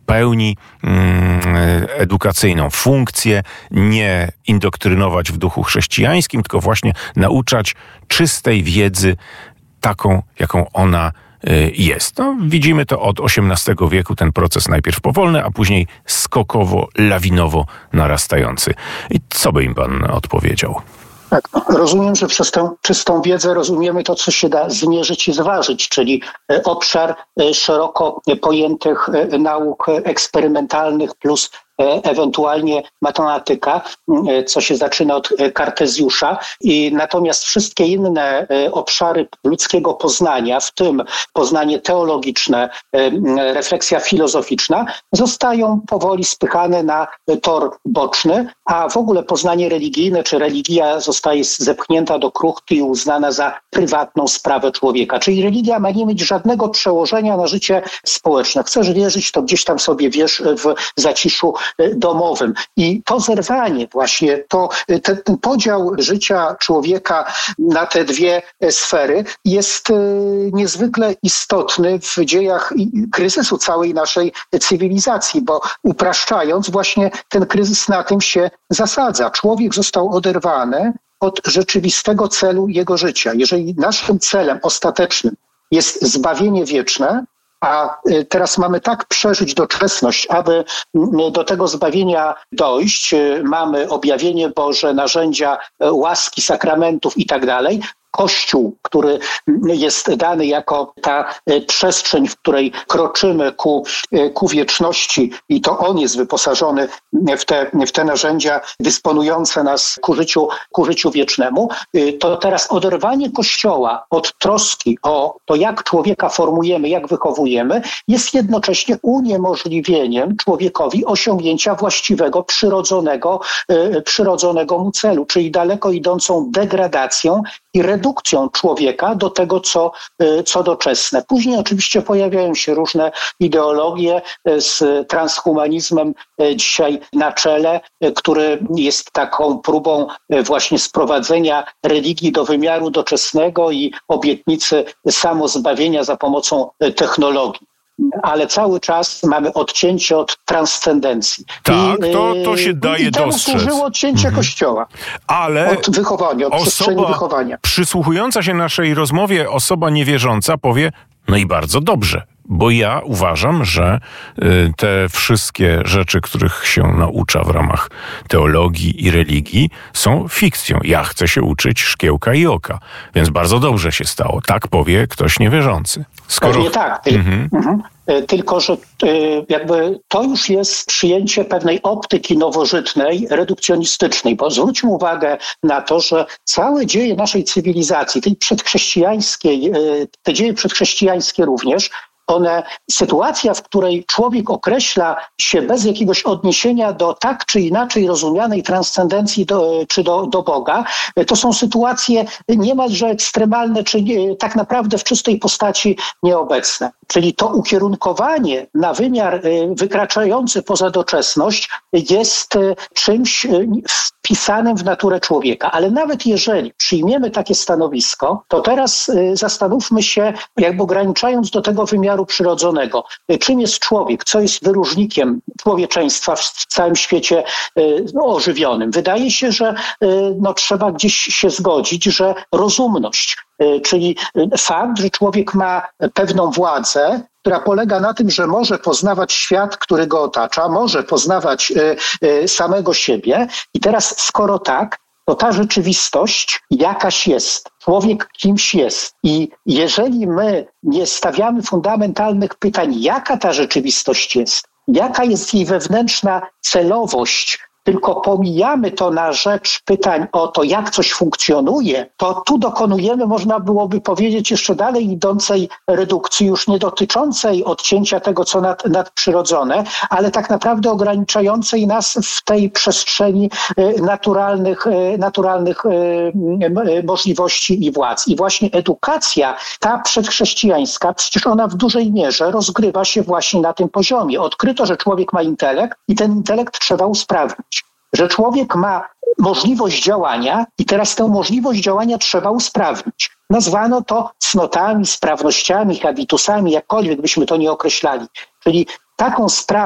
pełni edukacyjną funkcję, nie indoktrynować w duchu chrześcijańskim, tylko właśnie nauczać czystej wiedzy, taką, jaką ona jest. No, widzimy to od XVIII wieku, ten proces najpierw powolny, a później skokowo, lawinowo narastający. I co by im pan odpowiedział? Tak, rozumiem, że przez tę czystą wiedzę rozumiemy to, co się da zmierzyć i zważyć, czyli obszar szeroko pojętych nauk eksperymentalnych plus ewentualnie matematyka, co się zaczyna od Kartezjusza. I natomiast wszystkie inne obszary ludzkiego poznania, w tym poznanie teologiczne, refleksja filozoficzna, zostają powoli spychane na tor boczny, a w ogóle poznanie religijne czy religia zostaje zepchnięta do kruchty i uznana za prywatną sprawę człowieka. Czyli religia ma nie mieć żadnego przełożenia na życie społeczne. Chcesz wierzyć, to gdzieś tam sobie wierz w zaciszu domowym. I to zerwanie właśnie, ten podział życia człowieka na te dwie sfery jest niezwykle istotny w dziejach kryzysu całej naszej cywilizacji, bo upraszczając, właśnie ten kryzys na tym się zasadza. Człowiek został oderwany od rzeczywistego celu jego życia. Jeżeli naszym celem ostatecznym jest zbawienie wieczne, a teraz mamy tak przeżyć doczesność, aby do tego zbawienia dojść. Mamy objawienie Boże, narzędzia łaski, sakramentów i tak dalej. Kościół, który jest dany jako ta przestrzeń, w której kroczymy ku wieczności i to on jest wyposażony w te narzędzia dysponujące nas ku życiu wiecznemu, to teraz oderwanie Kościoła od troski o to, jak człowieka formujemy, jak wychowujemy, jest jednocześnie uniemożliwieniem człowiekowi osiągnięcia właściwego, przyrodzonego mu celu, czyli daleko idącą degradacją i redukcją człowieka do tego, co doczesne. Później oczywiście pojawiają się różne ideologie z transhumanizmem dzisiaj na czele, który jest taką próbą właśnie sprowadzenia religii do wymiaru doczesnego i obietnicy samozbawienia za pomocą technologii. Ale cały czas mamy odcięcie od transcendencji. Tak, to się daje dostrzec. I temu służyło odcięcie Kościoła od wychowania, od przestrzeni wychowania. Przysłuchująca się naszej rozmowie osoba niewierząca powie, no i bardzo dobrze, bo ja uważam, że te wszystkie rzeczy, których się naucza w ramach teologii i religii, są fikcją. Ja chcę się uczyć szkiełka i oka, więc bardzo dobrze się stało. Tak powie ktoś niewierzący. Pewnie tak. Tylko, że jakby to już jest przyjęcie pewnej optyki nowożytnej, redukcjonistycznej, bo zwróćmy uwagę na to, że całe dzieje naszej cywilizacji, tej przedchrześcijańskiej, te dzieje przedchrześcijańskie również, sytuacja, w której człowiek określa się bez jakiegoś odniesienia do tak czy inaczej rozumianej transcendencji czy do Boga, to są sytuacje niemalże ekstremalne, czy tak naprawdę w czystej postaci nieobecne. Czyli to ukierunkowanie na wymiar wykraczający poza doczesność jest czymś wpisanym w naturę człowieka. Ale nawet jeżeli przyjmiemy takie stanowisko, to teraz zastanówmy się, jakby ograniczając do tego wymiaru przyrodzonego, czym jest człowiek, co jest wyróżnikiem człowieczeństwa w całym świecie ożywionym. Wydaje się, że trzeba gdzieś się zgodzić, że rozumność, czyli fakt, że człowiek ma pewną władzę, która polega na tym, że może poznawać świat, który go otacza, może poznawać samego siebie. I teraz, skoro tak, to ta rzeczywistość jakaś jest. Człowiek kimś jest. I jeżeli my nie stawiamy fundamentalnych pytań, jaka ta rzeczywistość jest, jaka jest jej wewnętrzna celowość, tylko pomijamy to na rzecz pytań o to, jak coś funkcjonuje, to tu dokonujemy, można byłoby powiedzieć, jeszcze dalej idącej redukcji, już nie dotyczącej odcięcia tego, co nadprzyrodzone, ale tak naprawdę ograniczającej nas w tej przestrzeni naturalnych możliwości i władz. I właśnie edukacja, ta przedchrześcijańska, przecież ona w dużej mierze rozgrywa się właśnie na tym poziomie. Odkryto, że człowiek ma intelekt i ten intelekt trzeba usprawnić. Że człowiek ma możliwość działania i teraz tę możliwość działania trzeba usprawnić. Nazwano to cnotami, sprawnościami, habitusami, jakkolwiek byśmy to nie określali. Czyli taką sprawę